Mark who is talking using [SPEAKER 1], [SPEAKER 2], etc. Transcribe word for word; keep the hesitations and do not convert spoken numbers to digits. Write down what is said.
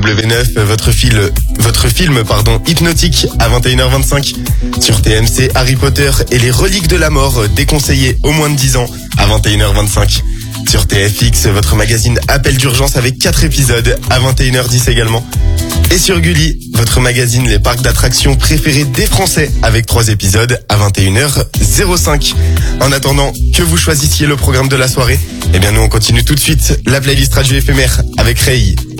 [SPEAKER 1] W neuf, votre, fil, votre film pardon, hypnotique à vingt et une heures vingt-cinq. Sur T M C, Harry Potter et les reliques de la mort, déconseillées aux moins de dix ans à vingt et une heures vingt-cinq. Sur T F X, votre magazine Appel d'urgence avec quatre épisodes à vingt et une heures dix également. Et sur Gulli, votre magazine Les parcs d'attractions préférés des Français avec trois épisodes à vingt et une heures cinq. En attendant que vous choisissiez le programme de la soirée, eh bien nous on continue tout de suite la playlist radio éphémère avec Ray.